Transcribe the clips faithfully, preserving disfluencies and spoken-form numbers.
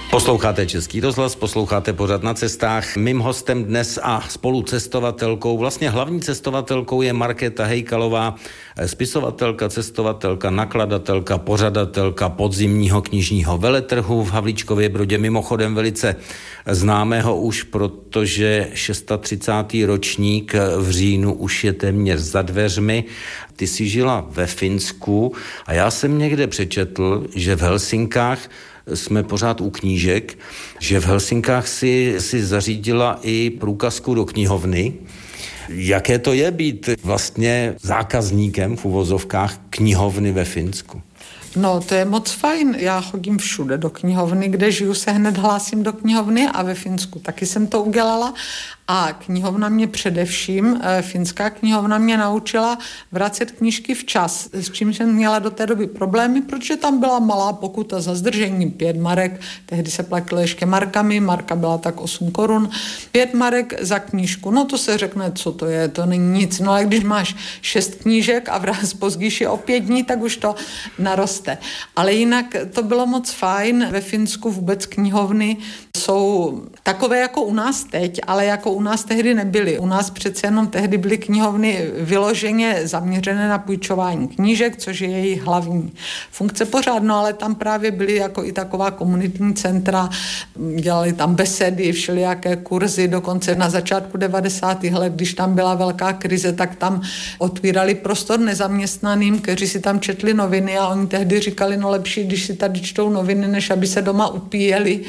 Posloucháte Český rozhlas, posloucháte pořad Na cestách. Mým hostem dnes a spolucestovatelkou, vlastně hlavní cestovatelkou je Markéta Hejkalová, spisovatelka, cestovatelka, nakladatelka, pořadatelka podzimního knižního veletrhu v Havlíčkově Brodě, mimochodem velice známého už, protože třicátý šestý ročník v říjnu už je téměř za dveřmi. Ty jsi žila ve Finsku a já jsem někde přečetl, že v Helsinkách jsme pořád u knížek, že v Helsinkách si, si zařídila i průkazku do knihovny. Jaké to je být vlastně zákazníkem v uvozovkách knihovny ve Finsku? No, to je moc fajn. Já chodím všude do knihovny, kde žiju, se hned hlásím do knihovny a ve Finsku taky jsem to udělala. A knihovna mě především, finská knihovna mě naučila vracet knížky včas, s čím jsem měla do té doby problémy, protože tam byla malá pokuta za zdržení, pět marek, tehdy se platilo ještě markami, marka byla tak osm korun, pět marek za knížku, no to se řekne, co to je, to není nic, no ale když máš šest knížek a vraz později je o pět dní, tak už to naroste. Ale jinak to bylo moc fajn, ve Finsku vůbec knihovny jsou takové jako u nás teď, ale jako u nás tehdy nebyly. U nás přece jenom tehdy byly knihovny vyloženě zaměřené na půjčování knížek, což je jejich hlavní funkce pořád, no ale tam právě byly jako i taková komunitní centra, dělali tam besedy, všelijaké kurzy, dokonce na začátku devadesátých let, když tam byla velká krize, tak tam otvírali prostor nezaměstnaným, kteří si tam četli noviny a oni tehdy říkali, no lepší, když si tady čtou noviny, než aby se doma upíjeli.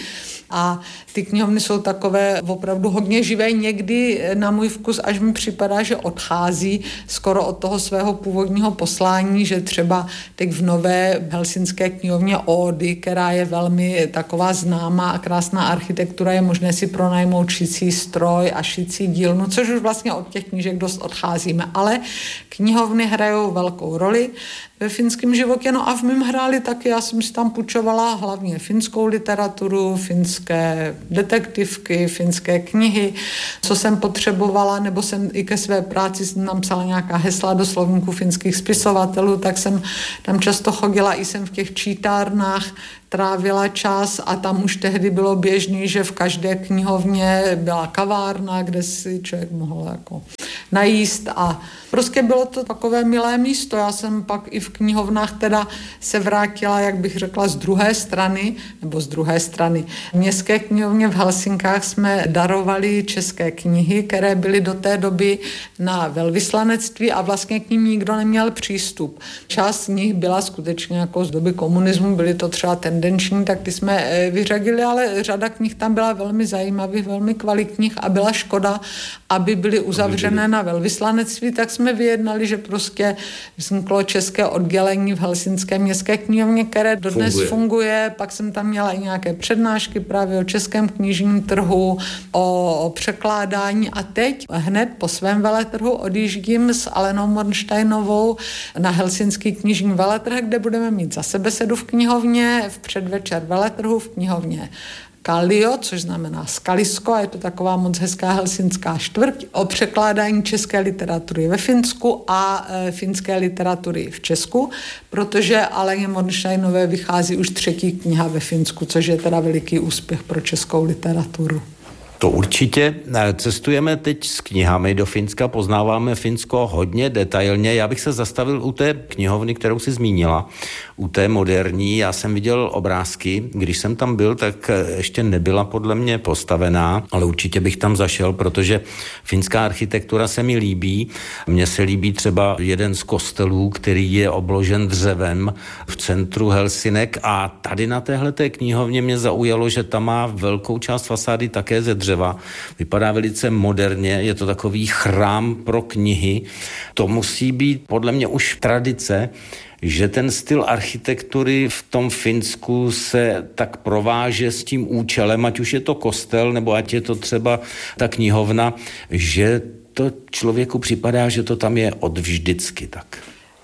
A ty knihovny jsou takové opravdu hodně živé, někdy na můj vkus, až mi připadá, že odchází skoro od toho svého původního poslání, že třeba teď v nové helsinské knihovně Ódy, která je velmi taková známá a krásná architektura, je možné si pronajmout šicí stroj a šicí dílnu, což už vlastně od těch knížek dost odcházíme, ale knihovny hrajou velkou roli ve finském životě, no a v mém hráli taky, já jsem si tam půjčovala hlavně finskou literaturu, finské detektivky, finské knihy, co jsem potřebovala, nebo jsem i ke své práci jsem tam psala nějaká hesla do slovníku finských spisovatelů, tak jsem tam často chodila, i jsem v těch čítárnách trávila čas a tam už tehdy bylo běžný, že v každé knihovně byla kavárna, kde si člověk mohl jako najíst a prostě bylo to takové milé místo. Já jsem pak i v knihovnách teda se vrátila, jak bych řekla, z druhé strany, nebo z druhé strany. V městské knihovně v Helsinkách jsme darovali české knihy, které byly do té doby na velvyslanectví a vlastně k nim nikdo neměl přístup. Část z nich byla skutečně jako z doby komunismu, byly to třeba tendenční, tak ty jsme vyřadili, ale řada knih tam byla velmi zajímavých, velmi kvalitních a byla škoda, aby byly uzavřené na velvyslanectví, tak jsme vyjednali, že prostě vzniklo české oddělení v helsinské městské knihovně, které dodnes funguje. funguje. Pak jsem tam měla i nějaké přednášky právě o českém knižním trhu, o, o překládání a teď hned po svém veletrhu odjíždím s Alenou Mornsteinovou na helsinský knižní veletrh, kde budeme mít zase besedu v knihovně, v předvečer veletrhu v knihovně Kallio, což znamená skalisko, a je to taková moc hezká helsinská čtvrť, o překládání české literatury ve Finsku a e, finské literatury v Česku, protože Aleně Mornsteinové vychází už třetí kniha ve Finsku, což je teda veliký úspěch pro českou literaturu. To určitě. Cestujeme teď s knihami do Finska, poznáváme Finsko hodně detailně. Já bych se zastavil u té knihovny, kterou si zmínila, u té moderní. Já jsem viděl obrázky, když jsem tam byl, tak ještě nebyla podle mě postavená, ale určitě bych tam zašel, protože finská architektura se mi líbí. Mně se líbí třeba jeden z kostelů, který je obložen dřevem v centru Helsinek a tady na téhleté knihovně mě zaujalo, že tam má velkou část fasády také ze dřeva. Vypadá velice moderně, je to takový chrám pro knihy. To musí být podle mě už tradice, že ten styl architektury v tom Finsku se tak prováže s tím účelem, ať už je to kostel, nebo ať je to třeba ta knihovna, že to člověku připadá, že to tam je od vždycky tak.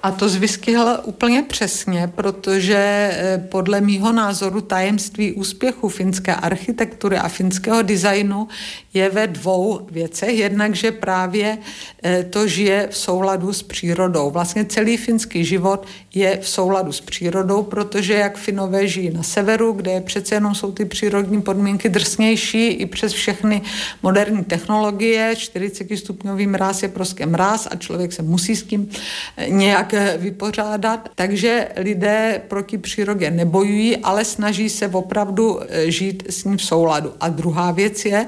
A to zvystihl úplně přesně, protože podle mýho názoru tajemství úspěchu finské architektury a finského designu je ve dvou věcech. Jednak, že právě to žije v souladu s přírodou. Vlastně celý finský život je v souladu s přírodou, protože jak Finové žijí na severu, kde přece jenom jsou ty přírodní podmínky drsnější i přes všechny moderní technologie, čtyřicetistupňový mráz je prostě mráz a člověk se musí s tím nějak vypořádat. Takže lidé proti přírodě nebojují, ale snaží se opravdu žít s ní v souladu. A druhá věc je,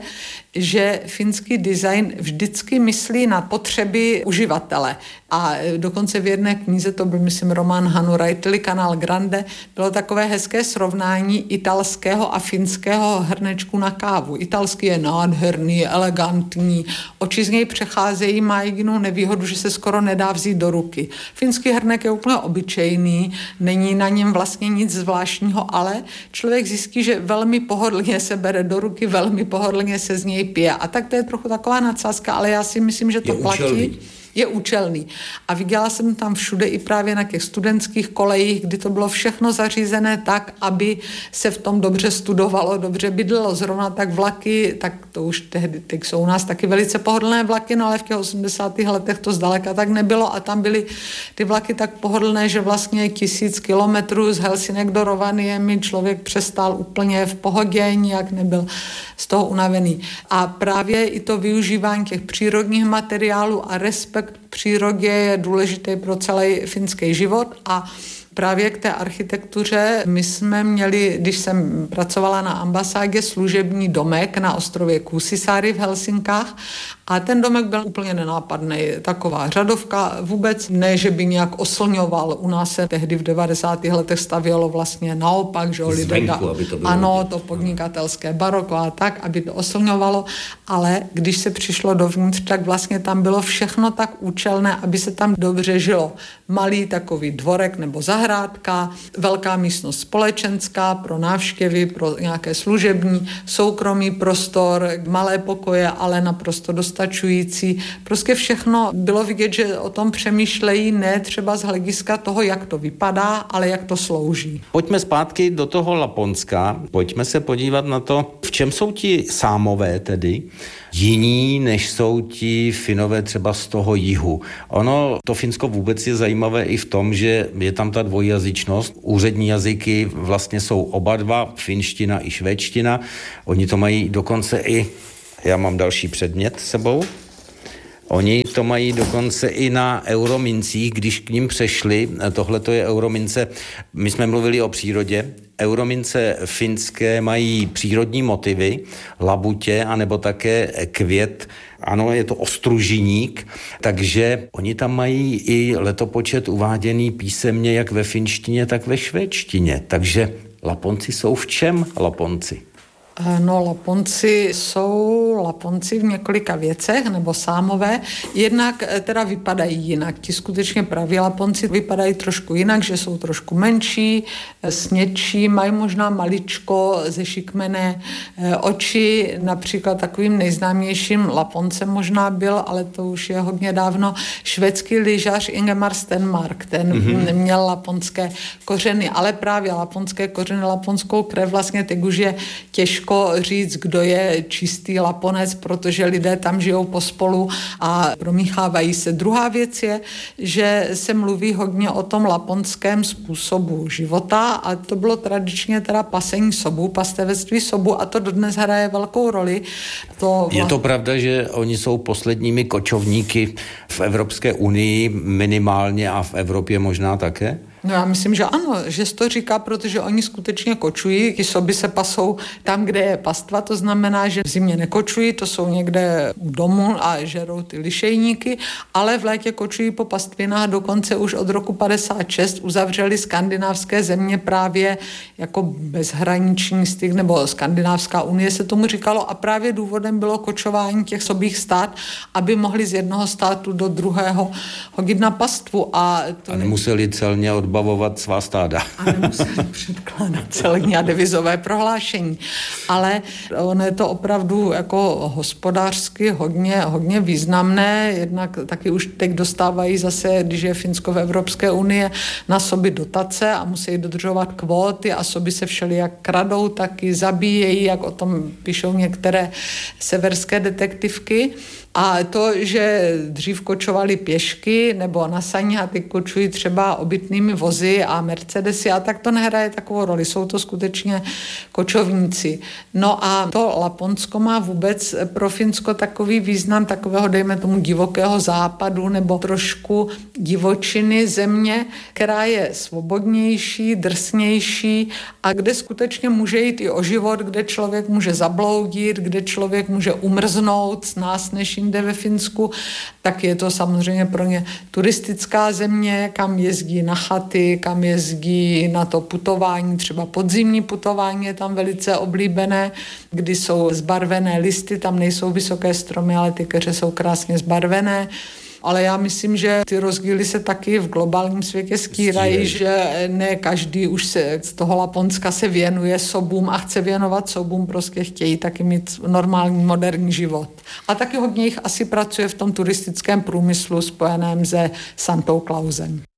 že finský design vždycky myslí na potřeby uživatele. A dokonce v jedné knize, to byl, myslím, román Hannu Raiteli, Kanál Grande, bylo takové hezké srovnání italského a finského hrnečku na kávu. Italský je nádherný, elegantní, oči z něj přecházejí, má jedinou nevýhodu, že se skoro nedá vzít do ruky. Finský hrnek je úplně obyčejný, není na něm vlastně nic zvláštního, ale člověk zjistí, že velmi pohodlně se bere do ruky, velmi pohodlně se z něj pije. A tak to je trochu taková nadsázka, ale já si myslím, že to je platí. Účelný. Je účelný. A viděla jsem tam všude i právě na těch studentských kolejích, kdy to bylo všechno zařízené tak, aby se v tom dobře studovalo, dobře bydlelo. Zrovna tak vlaky, tak to už tehdy, teď jsou u nás taky velice pohodlné vlaky, no ale v těch osmdesátých letech to zdaleka tak nebylo a tam byly ty vlaky tak pohodlné, že vlastně tisíc kilometrů z Helsinek do Rovaniemi člověk přestál úplně v pohodě, nijak nebyl z toho unavený. A právě i to využívání těch přírodních materiálů a respekt k přírodě je důležitý pro celý finský život a právě k té architektuře my jsme měli, když jsem pracovala na ambasádě, služební domek na ostrově Kuusisaari v Helsinkách a ten domek byl úplně nenápadný. Taková řadovka, vůbec ne, že by nějak oslňoval. U nás se tehdy v devadesátých letech stavělo vlastně naopak, že lidé Zvenku, aby to bylo ano, vidět. to podnikatelské baroko a tak, aby to oslňovalo, ale když se přišlo dovnitř, tak vlastně tam bylo všechno tak účelné, aby se tam dobře žilo. Malý takový dvorek nebo zahrádka, velká místnost společenská pro návštěvy, pro nějaké služební, soukromý prostor, malé pokoje, ale naprosto dostačující. Prostě všechno bylo vidět, že o tom přemýšlejí ne třeba z hlediska toho, jak to vypadá, ale jak to slouží. Pojďme zpátky do toho Laponska, pojďme se podívat na to, v čem jsou ti Sámové tedy jiní, než jsou ti Finové třeba z toho jihu. Ono, to Finsko vůbec je zajímavé i v tom, že je tam ta dvojjazyčnost. Úřední jazyky vlastně jsou oba dva, finština i švédština. Oni to mají dokonce i, já mám další předmět s sebou, oni to mají dokonce i na euromincích, když k ním přešli. Tohle to je euromince. My jsme mluvili o přírodě. Euromince finské mají přírodní motivy, labutě, anebo také květ. Ano, je to ostružiník, takže oni tam mají i letopočet uváděný písemně jak ve finštině, tak ve švédštině. Takže Laponci jsou v čem Laponci? No, Laponci jsou Laponci v několika věcech, nebo Sámové. Jednak teda vypadají jinak. Ti skutečně praví Laponci vypadají trošku jinak, že jsou trošku menší, snědší, mají možná maličko zešikmené oči. Například takovým nejznámějším Laponcem možná byl, ale to už je hodně dávno, švédský lyžař Ingemar Stenmark. Ten mm-hmm. měl laponské kořeny, ale právě laponské kořeny, laponskou krev vlastně teď už je těžko říct, kdo je čistý Laponec, protože lidé tam žijou pospolu a promíchávají se. Druhá věc je, že se mluví hodně o tom laponském způsobu života a to bylo tradičně teda pasení sobu, pastevectví sobu a to dodnes hraje velkou roli. To je to pravda, že oni jsou posledními kočovníky v Evropské unii minimálně a v Evropě možná také? No já myslím, že ano, že se to říká, protože oni skutečně kočují, ty soby se pasou tam, kde je pastva, to znamená, že v zimě nekočují, to jsou někde u domu a žerou ty lišejníky, ale v létě kočují po pastvinách, dokonce už od roku padesát šest uzavřeli skandinávské země právě jako bezhraniční styk, nebo skandinávská unie se tomu říkalo a právě důvodem bylo kočování těch sobých stát, aby mohli z jednoho státu do druhého hodit na pastvu. A, to a nemuseli celně od odbavovat svá stáda. A nemuseli předkládat celní a devizové prohlášení. Ale ono je to opravdu jako hospodářsky hodně, hodně významné. Jednak taky už teď dostávají zase, když je Finsko v Evropské unii, na sobě dotace a musí dodržovat kvóty a sobě se všelijak kradou, taky zabíjejí, jak o tom píšou některé severské detektivky. A to, že dřív kočovali pěšky nebo na saní a ty kočují třeba obytnými vozy a Mercedesy a tak to nehraje takovou roli. Jsou to skutečně kočovníci. No a to Laponsko má vůbec pro Finsko takový význam takového, dejme tomu, divokého západu nebo trošku divočiny země, která je svobodnější, drsnější a kde skutečně může jít i o život, kde člověk může zabloudit, kde člověk může umrznout s nás než jinde ve Finsku, tak je to samozřejmě pro ně turistická země, kam jezdí na chaty, kam jezdí na to putování, třeba podzimní putování je tam velice oblíbené, kdy jsou zbarvené listy, tam nejsou vysoké stromy, ale ty keře jsou krásně zbarvené. Ale já myslím, že ty rozdíly se taky v globálním světě skýrají, že ne každý už se z toho Laponska se věnuje sobům a chce věnovat sobům, prostě chtějí taky mít normální moderní život. A taky hodně jich asi pracuje v tom turistickém průmyslu spojeném se Santou Clausem.